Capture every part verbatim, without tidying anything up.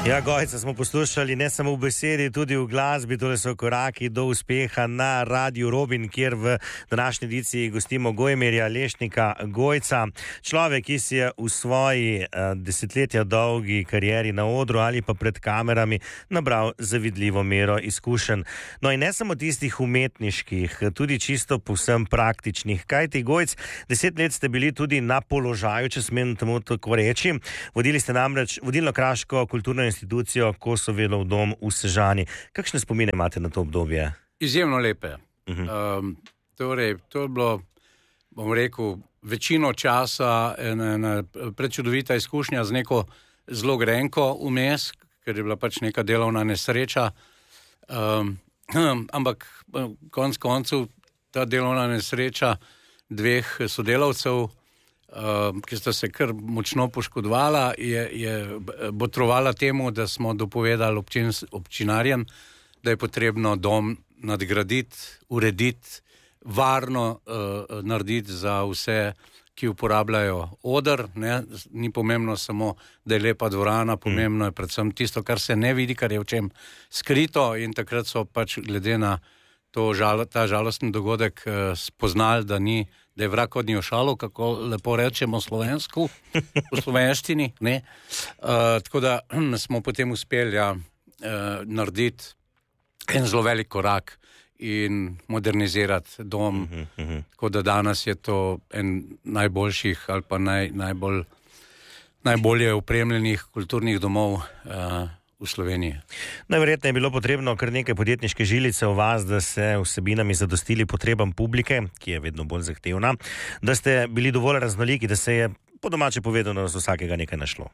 Ja, Gojca smo poslušali ne samo v besedi, tudi v glasbi, tole so koraki do uspeha na Radiu Robin, kjer v današnji ediciji gostimo Gojmirja Lešnika Gojca. Človek, ki si je v svoji uh, desetletja dolgi karieri na odru ali pa pred kamerami nabral zavidljivo mero izkušenj. No in ne samo tistih umetniških, tudi čisto povsem praktičnih. Kaj ti, Gojc, deset let ste bili tudi na položaju, če smem temu tako reči. Vodili ste namreč vodilno kraško kulturno institucijo Kosovelov dom v Sežani. Kakšne spomine imate na to obdobje? Izjemno lepe. Uh-huh. Um, torej, to je bilo, bom rekel, večino časa ena, ena prečudovita izkušnja z neko zelo grenko vmes, ker je bila pač neka delovna nesreča. Um, ampak konec koncev ta delovna nesreča dveh sodelavcev, Uh, ki sta se kar močno poškodovala, je, je botrovala temu, da smo dopovedali občin, občinarjem, da je potrebno dom nadgraditi, urediti, varno uh, narediti za vse, ki uporabljajo oder. Ne? Ni pomembno samo, da je lepa dvorana, pomembno je predvsem tisto, kar se ne vidi, kar je v čem skrito, in takrat so pač glede na to žal, ta žalostni dogodek uh, spoznali, da ni da je vrak od njo šalo, kako lepo rečemo slovensko, v slovenštini, ne. Uh, tako da smo potem uspeli ja, uh, narediti en zelo velik korak in modernizirati dom, uh-huh, uh-huh. Tako da danes je to en najboljših ali pa naj, najbolj, najbolje opremljenih kulturnih domov uh, v Sloveniji. Najverjetneje je bilo potrebno kar nekaj podjetniške žilice v vas, da se vsebinami zadostili potrebam publike, ki je vedno bolj zahtevna, da ste bili dovolj raznoliki, da se je po domače povedano z vsakega nekaj našlo.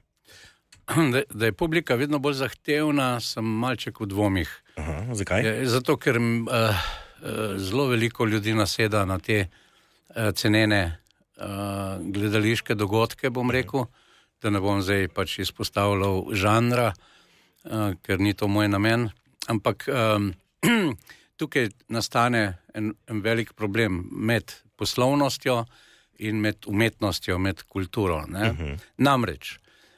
Da, da je publika vedno bolj zahtevna, sem malček v dvomih. Aha, zakaj? Zato, ker uh, uh, zelo veliko ljudi naseda na te uh, cenene uh, gledališke dogodke, bom rekel, da ne bom zdaj pač izpostavljal žanra, Uh, ker ni to moj namen, ampak um, tukaj nastane en, en velik problem med poslovnostjo in med umetnostjo, med kulturo. Ne? Uh-huh. Namreč,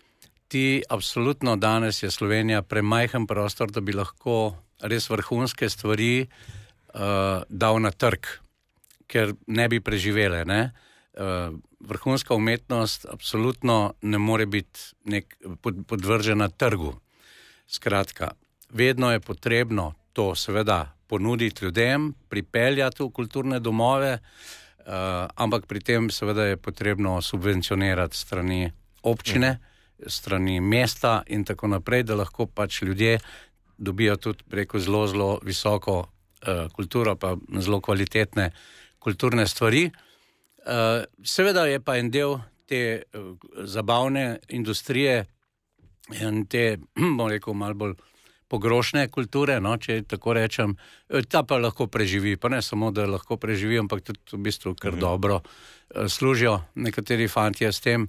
ti absolutno danes je Slovenija premajhen prostor, da bi lahko res vrhunske stvari uh, dal na trg, ker ne bi preživele. Ne? Uh, vrhunska umetnost absolutno ne more biti nek, pod, podvržena trgu. Skratka, vedno je potrebno to seveda ponuditi ljudem, pripeljati v kulturne domove, uh, ampak pri tem seveda je potrebno subvencionirati strani občine, strani mesta in tako naprej, da lahko pač ljudje dobijo tudi preko zelo, zelo visoko uh, kulturo, pa zelo kvalitetne kulturne stvari. Uh, seveda je pa en del te uh, zabavne industrije in te, bom rekel, malo bolj pogrošne kulture, no, če tako rečem, ta pa lahko preživi, pa ne samo, da lahko preživi, ampak tudi v bistvu kar mm-hmm. dobro uh, služijo nekateri fantje s tem.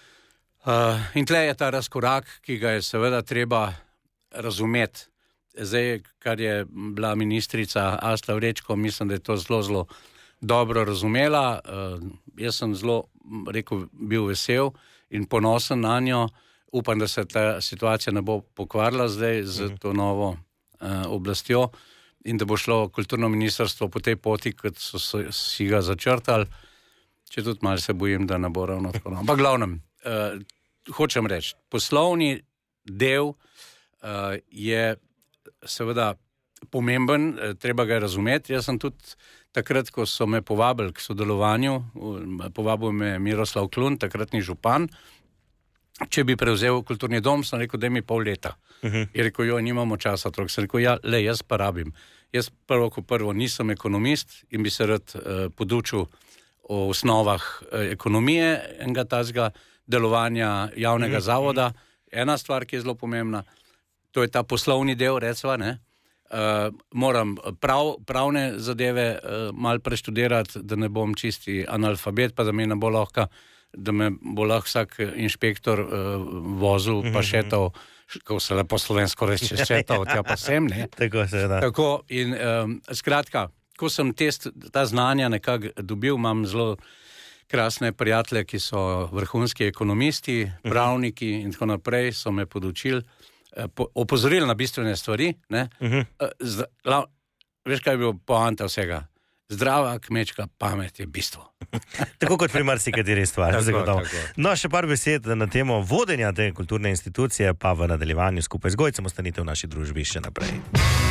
Uh, in tle je ta razkorak, ki ga je seveda treba razumeti. Zdaj, kar je bila ministrica Asta Vrečko, mislim, da je to zelo, zelo dobro razumela. Uh, jaz sem zelo, rekel, bil vesel in ponosen na njo. Upam, da se ta situacija ne bo pokvarila zdaj z to novo uh, oblastjo in da bo šlo kulturno ministrstvo po tej poti, kot so si ga začrtali, če tudi malo se bojim, da ne bo ravno tako. Ampak glavnem, uh, hočem reči, poslovni del uh, je seveda pomemben, uh, treba ga razumeti. Jaz sem tudi takrat, ko so me povabili k sodelovanju, uh, povabil me Miroslav Klun, takratni župan, če bi prevzel kulturni dom, sem rekel, da mi pol leta. Uh-huh. Je rekel, jo, nimamo časa, trok. Sem rekel, ja, le, jaz pa rabim. Jaz prvo, ko prvo nisem ekonomist in bi se rad uh, podučil o osnovah uh, ekonomije enega tazga delovanja javnega uh-huh. zavoda. Ena stvar, ki je zelo pomembna, to je ta poslovni del, recva, ne. Uh, moram prav, pravne zadeve uh, malo preštudirati, da ne bom čisti analfabet, pa da mi ne bo lahko da me bo lahko vsak inšpektor uh, vozil, pa šetal, kako se lepo slovensko reče, šetal, tja pa sem, ne? Tako se da. Tako, in um, skratka, ko sem test, ta znanja nekako dobil, imam zelo krasne prijatelje, ki so vrhunski ekonomisti, pravniki in tako naprej, so me podučili, opozorili na bistvene stvari. Ne? Uh-huh. Zdra, veš, kaj je bilo poanta vsega? Zdrava kmečka pamet je bistvo. Tako kot pri marsikateri stvari. No, še par besed na temo vodenja te kulturne institucije, pa v nadaljevanju skupaj z Gojcem ostanite v naši družbi še naprej.